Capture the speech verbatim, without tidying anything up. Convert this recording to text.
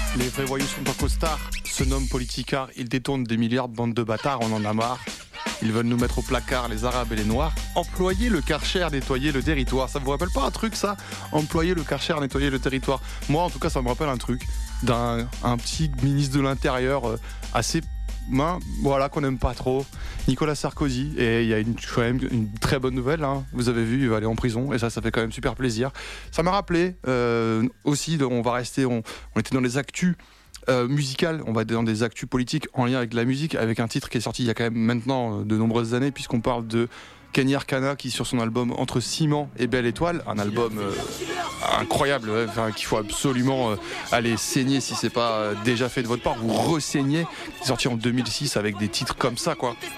Les vrais voyous sont en costard, se nomment politicards, ils détournent des milliards de bandes de bâtards, on en a marre. Ils veulent nous mettre au placard, les arabes et les noirs. Employer le Karcher, nettoyer le territoire. Ça vous rappelle pas un truc, ça? Employer le Karcher, nettoyer le territoire. Moi, en tout cas, ça me rappelle un truc d'un un petit ministre de l'Intérieur euh, assez... Hein, voilà, qu'on n'aime pas trop, Nicolas Sarkozy. Et il y a une, quand même une très bonne nouvelle, hein. Vous avez vu, il va aller en prison, et ça, ça fait quand même super plaisir. Ça m'a rappelé euh, aussi, on va rester, on, on était dans les actus euh, musicales, on va être dans des actus politiques en lien avec la musique, avec un titre qui est sorti il y a quand même maintenant de nombreuses années, puisqu'on parle de Kenny Arcana, qui sur son album Entre Ciment et Belle Étoile, un album euh, incroyable, ouais, enfin, qu'il faut absolument euh, aller saigner si c'est pas euh, déjà fait de votre part, ou re-saigner, sorti en deux mille six avec des titres comme ça, quoi.